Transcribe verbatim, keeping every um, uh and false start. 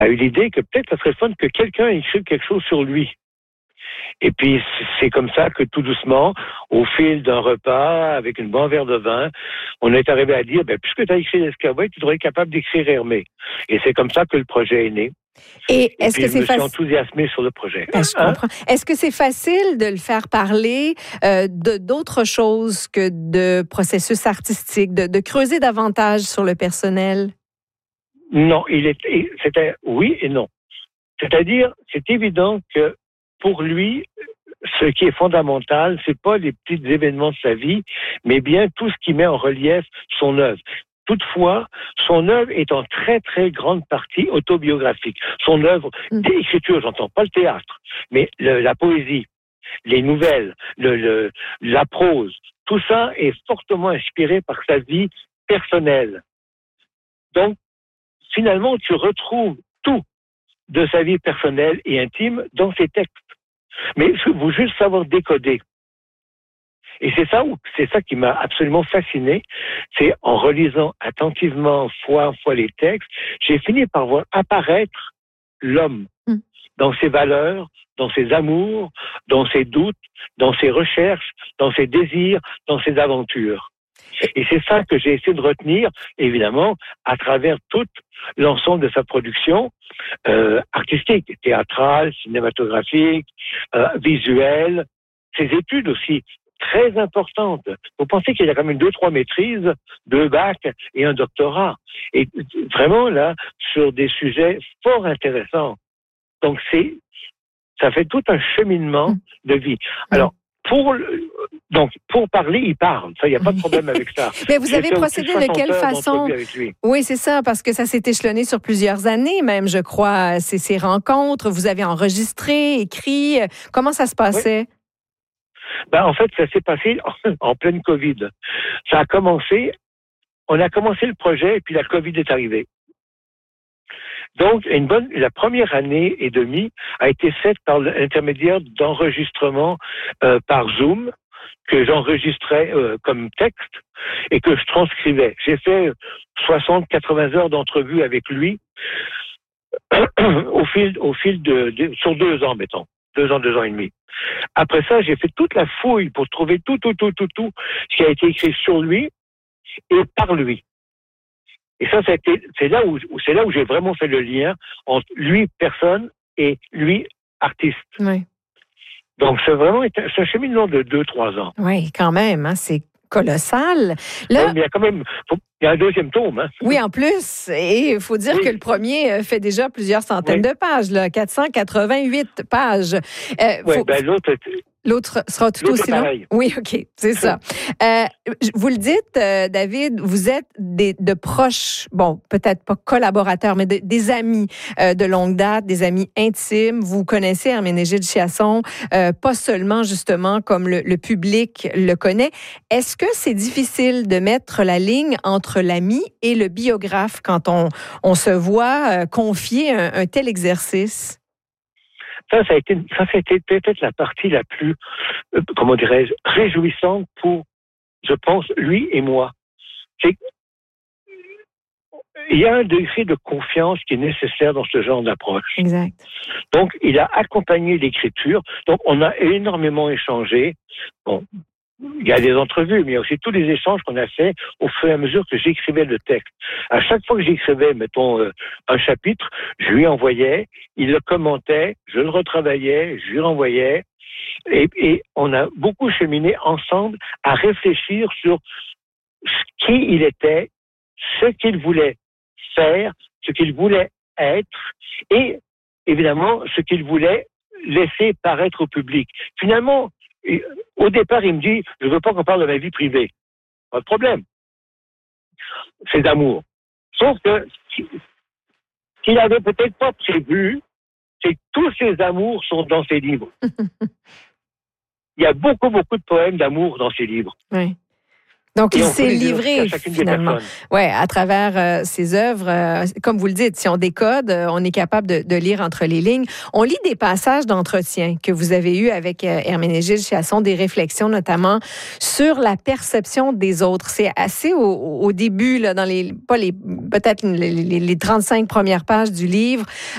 a eu l'idée que peut-être ça serait fun que quelqu'un écrive quelque chose sur lui. Et puis, c'est comme ça que tout doucement, au fil d'un repas, avec une bon verre de vin, on est arrivé à dire, ben, puisque tu as écrit l'Escabeau, tu devrais être capable d'écrire Hermé. Et c'est comme ça que le projet est né. Et, Et est-ce puis, que je c'est me suis facile? enthousiasmé sur le projet. Ben, je comprends. Hein? Est-ce que c'est facile de le faire parler euh, de d'autres choses que de processus artistiques, de, de creuser davantage sur le personnel? Non, il est, c'était oui et non. C'est-à-dire, c'est évident que pour lui, ce qui est fondamental, c'est pas les petits événements de sa vie, mais bien tout ce qui met en relief son œuvre. Toutefois, son œuvre est en très, très grande partie autobiographique. Son œuvre d'écriture, j'entends pas le théâtre, mais le, la poésie, les nouvelles, le, le, la prose, tout ça est fortement inspiré par sa vie personnelle. Donc, finalement, tu retrouves tout de sa vie personnelle et intime dans ses textes. Mais il faut juste savoir décoder. Et c'est ça, c'est ça qui m'a absolument fasciné. C'est en relisant attentivement fois en fois les textes, j'ai fini par voir apparaître l'homme mm. dans ses valeurs, dans ses amours, dans ses doutes, dans ses recherches, dans ses désirs, dans ses aventures. Et c'est ça que j'ai essayé de retenir, évidemment, à travers tout l'ensemble de sa production euh, artistique, théâtrale, cinématographique, euh, visuelle, ses études aussi, très importantes. Vous pensez qu'il y a quand même deux, trois maîtrises, deux bacs et un doctorat. Et vraiment, là, sur des sujets fort intéressants. Donc, c'est, ça fait tout un cheminement de vie. Alors, Pour, donc, pour parler, il parle. Ça, il n'y a pas de problème avec ça. Mais vous avez procédé de quelle façon? Oui, c'est ça, parce que ça s'est échelonné sur plusieurs années, même, je crois, ces, ces rencontres. Vous avez enregistré, écrit. Comment ça se passait? Oui. Ben, en fait, ça s'est passé en, en pleine COVID. Ça a commencé, on a commencé le projet et puis la COVID est arrivée. Donc, une bonne, la première année et demie a été faite par l'intermédiaire d'enregistrements euh, par Zoom que j'enregistrais euh, comme texte et que je transcrivais. J'ai fait soixante à quatre-vingts heures d'entrevues avec lui au fil, au fil de, de, sur deux ans, mettons. Deux ans, deux ans et demi. Après ça, j'ai fait toute la fouille pour trouver tout, tout, tout, tout, tout ce qui a été écrit sur lui et par lui. Et ça, ça a été, c'est là où, c'est là où j'ai vraiment fait le lien entre lui, personne, et lui, artiste. Oui. Donc, c'est vraiment c'est un cheminement de deux, trois ans. Oui, quand même, hein, c'est colossal. Là, oui, mais il y a quand même, faut, il y a un deuxième tome. Hein. Oui, en plus. Et il faut dire oui. que le premier fait déjà plusieurs centaines oui. de pages, là, quatre cent quatre-vingt-huit pages. Euh, oui, faut... ben l'autre... L'autre sera tout aussi long? Oui, OK, c'est ça. Euh, vous le dites, euh, David, vous êtes des, de proches, bon, peut-être pas collaborateurs, mais de, des amis euh, de longue date, des amis intimes. Vous connaissez Herménégilde Chiasson, euh, pas seulement, justement, comme le, le public le connaît. Est-ce que c'est difficile de mettre la ligne entre l'ami et le biographe quand on, on se voit euh, confier un, un tel exercice? Ça, ça a été, ça, ça a été peut-être la partie la plus, euh, comment dirais-je, réjouissante pour, je pense, lui et moi. C'est, il y a un degré de confiance qui est nécessaire dans ce genre d'approche. Exact. Donc, il a accompagné l'écriture. Donc, on a énormément échangé. Bon, il y a des entrevues, mais il y a aussi tous les échanges qu'on a faits au fur et à mesure que j'écrivais le texte. À chaque fois que j'écrivais, mettons, euh, un chapitre, je lui envoyais, il le commentait, je le retravaillais, je lui renvoyais, et, et on a beaucoup cheminé ensemble à réfléchir sur qui il était, ce qu'il voulait faire, ce qu'il voulait être, et évidemment, ce qu'il voulait laisser paraître au public. Finalement, et au départ, il me dit, je veux pas qu'on parle de ma vie privée. Pas de problème. C'est d'amour. Sauf que, ce qu'il avait peut-être pas prévu, c'est que tous ces amours sont dans ses livres. Il y a beaucoup, beaucoup de poèmes d'amour dans ses livres. Oui. Donc, il s'est livré, finalement, ouais, à travers euh, ses œuvres. Euh, comme vous le dites, si on décode, euh, on est capable de, de lire entre les lignes. On lit des passages d'entretien que vous avez eus avec euh, Herménégilde Chiasson, des réflexions notamment sur la perception des autres. C'est assez au, au début, là, dans les, pas les, peut-être les, les, les trente-cinq premières pages du livre.